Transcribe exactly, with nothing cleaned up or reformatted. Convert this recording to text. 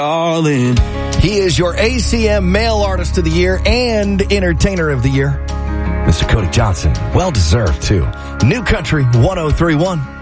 Darling. He is your A C M Male Artist of the Year and Entertainer of the Year, Mister Cody Johnson. Well deserved, too. New Country one oh three point one.